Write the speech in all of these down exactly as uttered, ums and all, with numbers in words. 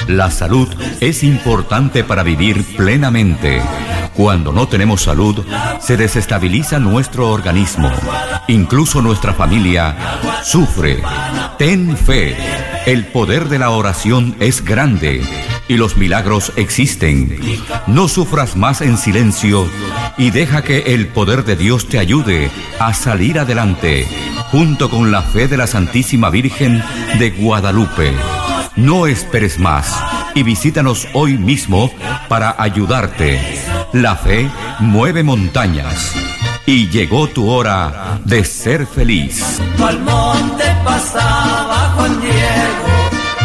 La salud es importante para vivir plenamente. Cuando no tenemos salud, se desestabiliza nuestro organismo. Incluso nuestra familia sufre. Ten fe. El poder de la oración es grande y los milagros existen. No sufras más en silencio y deja que el poder de Dios te ayude a salir adelante, junto con la fe de la Santísima Virgen de Guadalupe. No esperes más y visítanos hoy mismo para ayudarte. La fe mueve montañas y llegó tu hora de ser feliz. Al monte pasaba Juan Diego.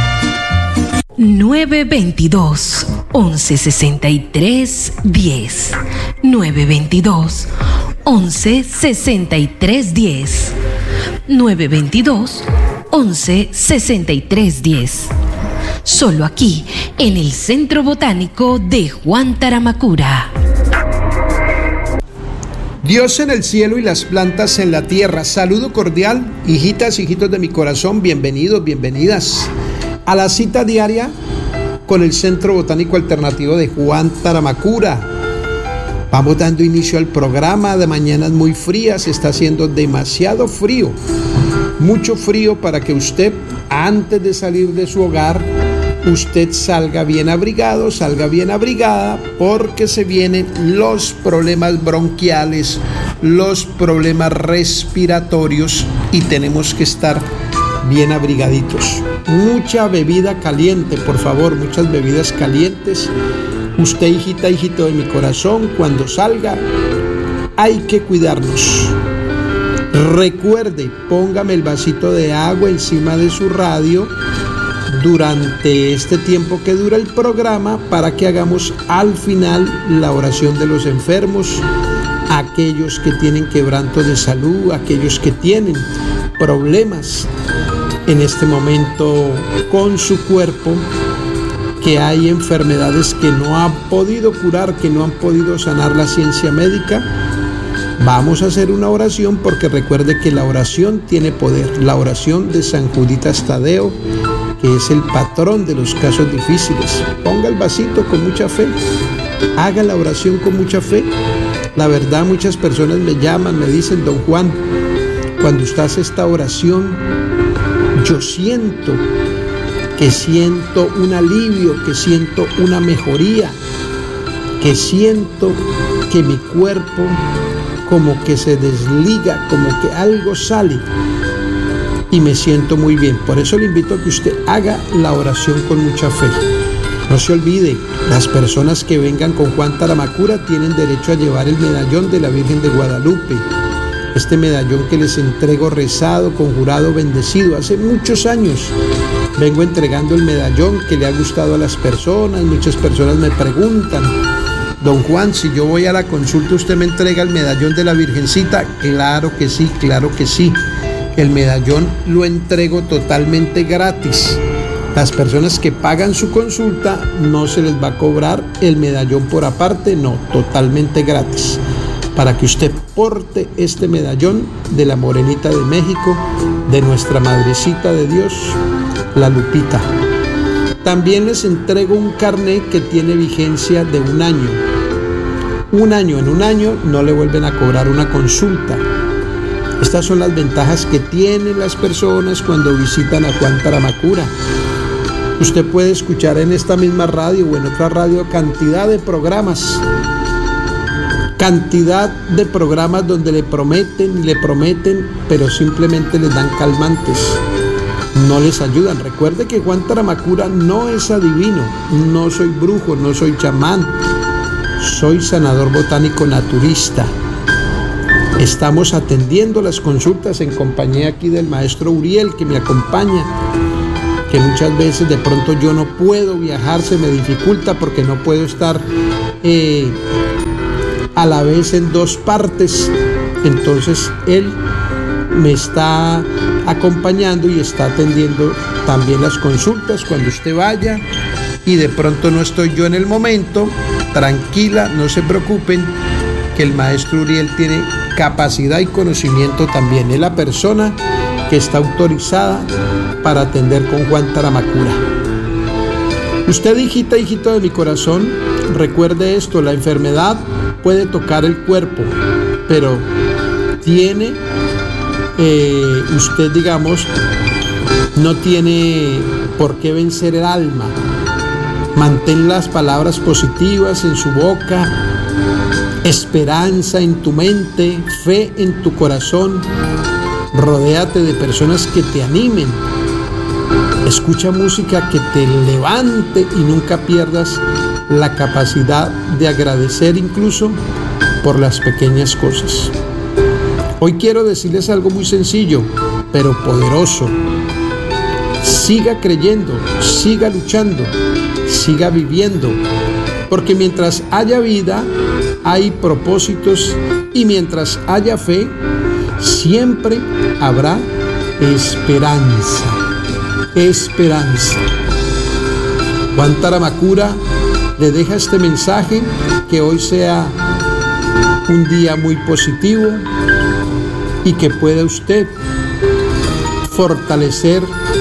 nueve veintidós, once sesenta y tres, diez. nueve veintidós, once sesenta y tres, diez. nueve veintidós, once sesenta y tres, diez. Solo aquí, en el Centro Botánico de Juan Taramacura. Dios en el cielo y las plantas en la tierra. Saludo cordial, hijitas, hijitos de mi corazón, bienvenidos, bienvenidas a la cita diaria con el Centro Botánico Alternativo de Juan Taramacura. Vamos dando inicio al programa de mañanas muy frías, está haciendo demasiado frío, mucho frío para que usted, antes de salir de su hogar, usted salga bien abrigado, salga bien abrigada, porque se vienen los problemas bronquiales, los problemas respiratorios y tenemos que estar bien abrigaditos. Mucha bebida caliente, por favor, muchas bebidas calientes. Usted, hijita, hijito de mi corazón, cuando salga, hay que cuidarnos. Recuerde, póngame el vasito de agua encima de su radio durante este tiempo que dura el programa, para que hagamos al final la oración de los enfermos, aquellos que tienen quebranto de salud, aquellos que tienen problemas en este momento con su cuerpo, que hay enfermedades que no han podido curar, que no han podido sanar la ciencia médica. Vamos a hacer una oración, porque recuerde que la oración tiene poder. La oración de San Juditas Tadeo, que es el patrón de los casos difíciles. Ponga el vasito con mucha fe, haga la oración con mucha fe. La verdad, muchas personas me llaman, me dicen: don Juan, cuando usted hace esta oración, yo siento que siento un alivio, que siento una mejoría, que siento que mi cuerpo como que se desliga, como que algo sale y me siento muy bien. Por eso le invito a que usted haga la oración con mucha fe. No se olvide, las personas que vengan con Juan Taramacura tienen derecho a llevar el medallón de la Virgen de Guadalupe. Este medallón que les entrego rezado, conjurado, bendecido. Hace muchos años vengo entregando el medallón que le ha gustado a las personas. Muchas personas me preguntan: don Juan, si yo voy a la consulta, ¿usted me entrega el medallón de la Virgencita? Claro que sí, claro que sí. El medallón lo entrego totalmente gratis. Las personas que pagan su consulta no se les va a cobrar el medallón por aparte, no, totalmente gratis, para que usted porte este medallón de la Morenita de México, de nuestra Madrecita de Dios, la Lupita. También les entrego un carnet que tiene vigencia de un año. Un año, en un año no le vuelven a cobrar una consulta. Estas son las ventajas que tienen las personas cuando visitan a Juan Taramacura. Usted puede escuchar en esta misma radio o en otra radio cantidad de programas, cantidad de programas donde le prometen, le prometen, pero simplemente les dan calmantes, no les ayudan. Recuerde que Juan Taramacura no es adivino, no soy brujo, no soy chamán, soy sanador botánico naturista. Estamos atendiendo las consultas en compañía aquí del maestro Uriel, que me acompaña, que muchas veces de pronto yo no puedo viajar, se me dificulta porque no puedo estar eh, a la vez en dos partes. Entonces él me está acompañando y está atendiendo también las consultas cuando usted vaya y de pronto no estoy yo en el momento. Tranquila, no se preocupen, que el maestro Uriel tiene capacidad y conocimiento también. Es la persona que está autorizada para atender con Juan Taramacura. Usted, hijita, hijito de mi corazón, recuerde esto: la enfermedad puede tocar el cuerpo, pero tiene, eh, usted, digamos, no tiene por qué vencer el alma. Mantén las palabras positivas en su boca, esperanza en tu mente, fe en tu corazón. Rodéate de personas que te animen. Escucha música que te levante y nunca pierdas la capacidad de agradecer incluso por las pequeñas cosas. Hoy quiero decirles algo muy sencillo, pero poderoso. Siga creyendo, siga luchando, siga viviendo, porque mientras haya vida, hay propósitos, y mientras haya fe, siempre habrá esperanza. Esperanza. Juan Taramacura le deja este mensaje: que hoy sea un día muy positivo y que pueda usted fortalecer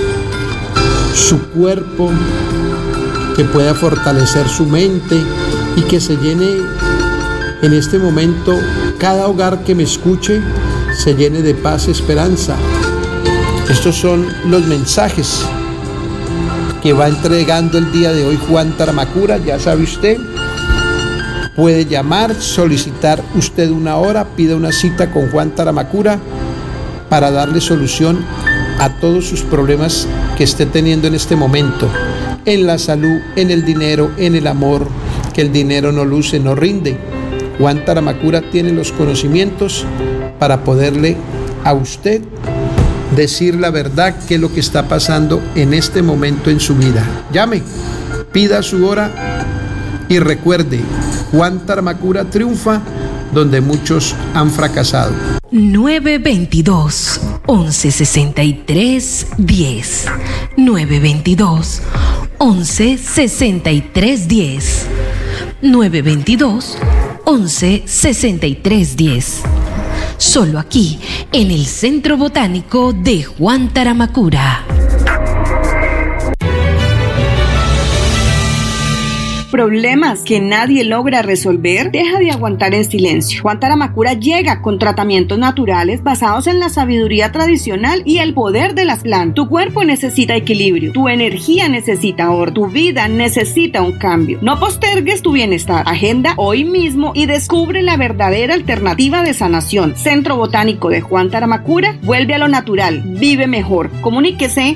su cuerpo, que pueda fortalecer su mente y que se llene en este momento, cada hogar que me escuche, se llene de paz y esperanza. Estos son los mensajes que va entregando el día de hoy Juan Taramacura. Ya sabe usted, puede llamar, solicitar usted una hora, pida una cita con Juan Taramacura para darle solución a todos sus problemas que esté teniendo en este momento, en la salud, en el dinero, en el amor, que el dinero no luce, no rinde. Juan Taramacura tiene los conocimientos para poderle a usted decir la verdad, qué es lo que está pasando en este momento en su vida. Llame, pida su hora y recuerde, Juan Taramacura triunfa donde muchos han fracasado. nueve veintidós, once sesenta y tres, diez. nueve veintidós, once sesenta y tres, diez. nueve veintidós, once sesenta y tres, diez. Solo aquí, en el Centro Botánico de Juan Taramacura. ¿Problemas que nadie logra resolver? Deja de aguantar en silencio. Juan Taramacura llega con tratamientos naturales basados en la sabiduría tradicional y el poder de las plantas. Tu cuerpo necesita equilibrio, tu energía necesita orden, tu vida necesita un cambio. No postergues tu bienestar. Agenda hoy mismo y descubre la verdadera alternativa de sanación. Centro Botánico de Juan Taramacura, vuelve a lo natural, vive mejor. Comuníquese.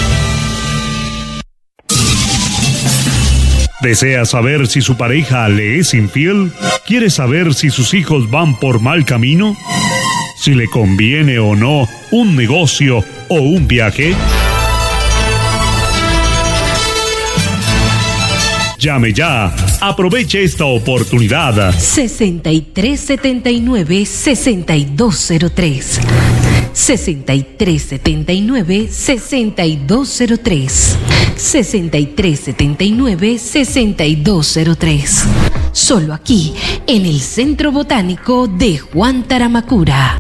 ¿Desea saber si su pareja le es infiel? ¿Quiere saber si sus hijos van por mal camino? ¿Si le conviene o no un negocio o un viaje? Llame ya. Aproveche esta oportunidad. sesenta y tres setenta y nueve, sesenta y dos cero tres. sesenta y tres setenta y nueve, sesenta y dos cero tres. sesenta y tres setenta y nueve, sesenta y dos cero tres. Solo aquí, en el Centro Botánico de Juan Taramacura.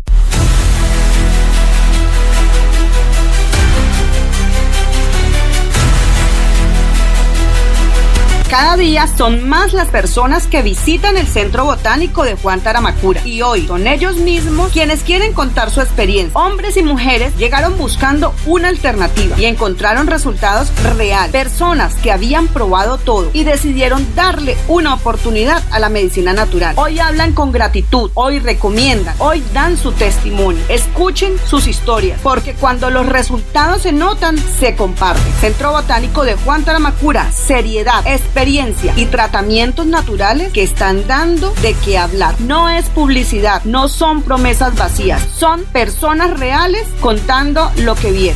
Cada día son más las personas que visitan el Centro Botánico de Juan Taramacura, y hoy son ellos mismos quienes quieren contar su experiencia. Hombres y mujeres llegaron buscando una alternativa y encontraron resultados reales. Personas que habían probado todo y decidieron darle una oportunidad a la medicina natural. Hoy hablan con gratitud, hoy recomiendan, hoy dan su testimonio. Escuchen sus historias, porque cuando los resultados se notan, se comparten. Centro Botánico de Juan Taramacura, seriedad, experiencia y tratamientos naturales que están dando de qué hablar. No es publicidad, no son promesas vacías, son personas reales contando lo que vieron.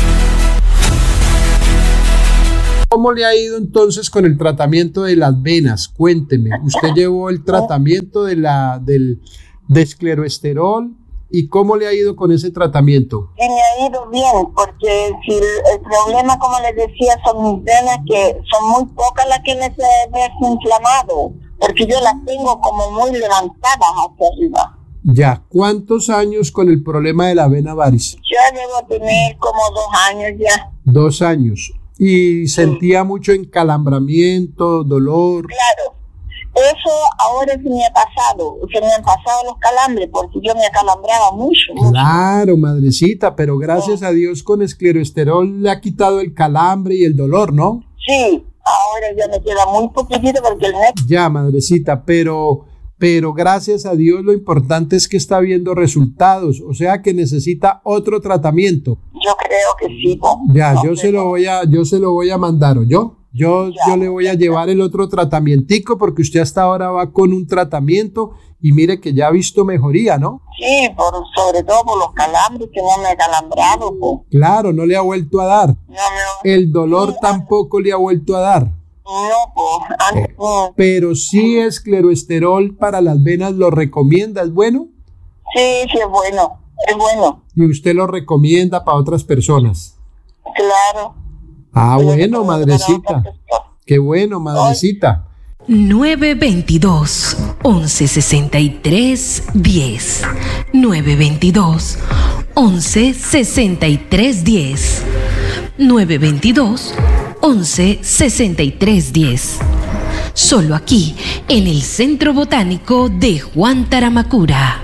¿Cómo le ha ido entonces con el tratamiento de las venas? Cuénteme, usted llevó el tratamiento de la, del de escleroesterol, ¿y cómo le ha ido con ese tratamiento? Y me ha ido bien, porque si el, el problema, como les decía, son mis venas, que son muy pocas las que me se ven inflamado, porque yo las tengo como muy levantadas hacia arriba. Ya, ¿cuántos años con el problema de la vena varice? Yo debo tener como dos años ya. Dos años. Y sentía sí. mucho encalambramiento, dolor. Claro, eso ahora se me ha pasado, se me han pasado los calambres, porque yo me acalambraba mucho. mucho. Claro, madrecita, pero gracias sí. a Dios con escleroesterol le ha quitado el calambre y el dolor, ¿no? Sí, ahora ya me queda muy poquitito porque el next... Ya, madrecita, pero... Pero gracias a Dios lo importante es que está viendo resultados, o sea que necesita otro tratamiento. Yo creo que sí. ¿no? Ya, no, yo se lo voy a, yo se lo voy a mandar, ¿o yo? Yo, ya, yo le voy a llevar el otro tratamientico porque usted hasta ahora va con un tratamiento y mire que ya ha visto mejoría, ¿no? Sí, por, sobre todo por los calambres que no me he calambrado. Pues. Claro, no le ha vuelto a dar. No, no. El dolor sí, tampoco le ha vuelto a dar. No, pues, antes, no. Pero sí escleroesterol para las venas, ¿lo recomienda? ¿Es bueno? Sí, sí, es bueno, es bueno. ¿Y usted lo recomienda para otras personas? Claro. Ah, bueno, madrecita. Qué bueno, madrecita. nueve veintidós, once sesenta y tres, diez. nueve veintidós, once sesenta y tres, diez. nueve veintidós, once sesenta y tres, diez. Solo aquí, en el Centro Botánico de Juan Taramacura.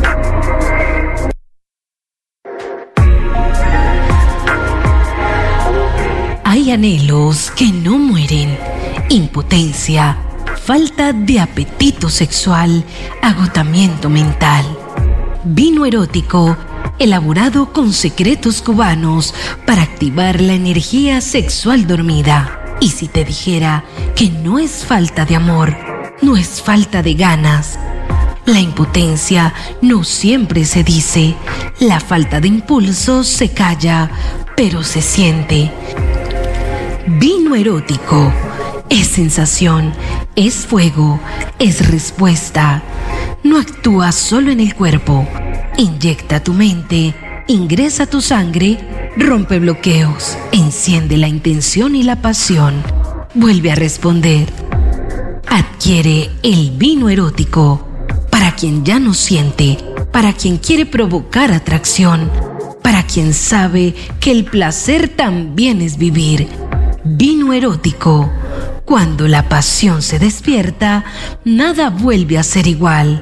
Hay anhelos que no mueren, impotencia, falta de apetito sexual, agotamiento mental. Vino erótico, elaborado con secretos cubanos para activar la energía sexual dormida. Y si te dijera que no es falta de amor, no es falta de ganas. La impotencia no siempre se dice, la falta de impulso se calla, pero se siente. Vino erótico es sensación, es fuego, es respuesta. No actúa solo en el cuerpo. Inyecta tu mente, ingresa tu sangre, rompe bloqueos, enciende la intención y la pasión. Vuelve a responder. Adquiere el vino erótico para quien ya no siente, para quien quiere provocar atracción, para quien sabe que el placer también es vivir. Vino erótico. Cuando la pasión se despierta, nada vuelve a ser igual.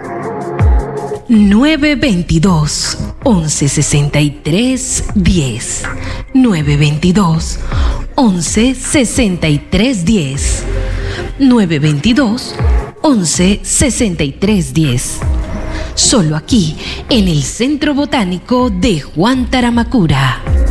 nueve veintidós, once sesenta y tres, diez. nueve veintidós, once sesenta y tres, diez. nueve veintidós, once sesenta y tres, diez. Solo aquí, en el Centro Botánico de Juan Taramacura.